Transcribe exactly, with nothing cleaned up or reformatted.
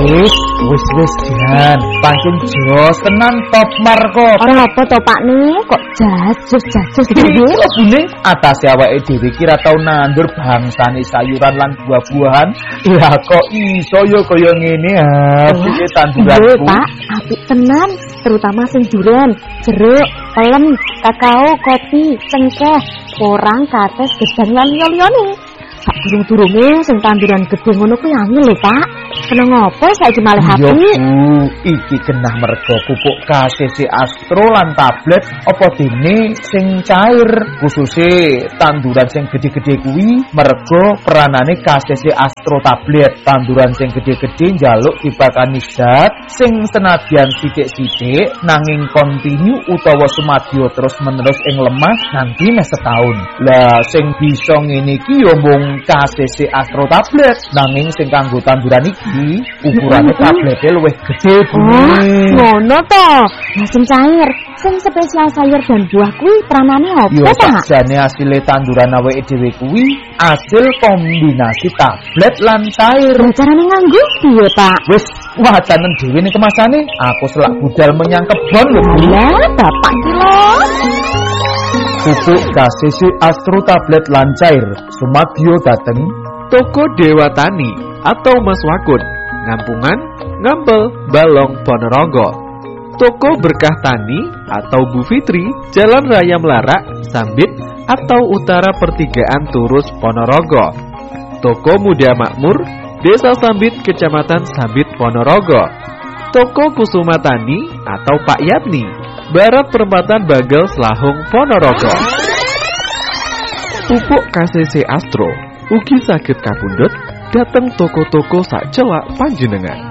Wis, wis wis jan, pancen jos tenan top markot. Ora apa to Pak nih, kok jasus-jasus dhewe. Bune atase awake dhewe kira tau nandur bangsane sayuran lan buah-buahan. Ya kok iso yo kaya ngene ha, iki tanduranku. Lho Pak, apik tenan, terutama sing duren, jeruk, pelem, kakao, kopi, cengkeh, porang, kates, gedang lan liya-liyane. Sak durung-durunge sing tanduran gedhe ngono kuwi angel lho Pak. Kena ngopo saiki malih Yo apik? Bu, iki genah merga pupuk K C C Astro lan tablet apa dene sing cair, khususe tanduran sing gedhe-gedhe kuwi merga peranane K C C Astro tablet. Tanduran sing gedhe-gedhe njaluk dibakani zat sing senadyan sithik-sithik nanging kontinu utawa sumadyo terus menerus ing lemah nanti mes setahun. Lah sing bisa ngene iki yo mung K C C Astro tablet, nanging sing kanggo tanduran iki ukurane tablete luwih gedhe Bu. Oh, ngono to. Lah sing cair, sing spesial sayur dan buah kuwi peranane Yo opo ta? sakjane asile tanduran awake dhewe kuwi asil kombinasi tablet lan cair. Lah carane nganggo piye Pak? Wis wacanen dhewe ning kemasane, aku selak budal menyang kebon lho Bu. Lah bapak ki lho. Pupuk K C C Astro tablet lan cair sumadyo dateng Toko Dewa Tani atau Mas Wakun, Ngampungan, Ngampel, Balong, Ponorogo. Toko Berkah Tani atau Bu Fitri, Jalan Raya Melarak, Sambit atau Utara Pertigaan Turus, Ponorogo. Toko Muda Makmur, Desa Sambit, Kecamatan Sambit, Ponorogo. Toko Kusuma Tani atau Pak Yatni, Barat Perempatan Bagel, Selahung, Ponorogo. Pupuk K C C Astro ugi saged kapundhut dhateng toko-toko sak celak panjenengan.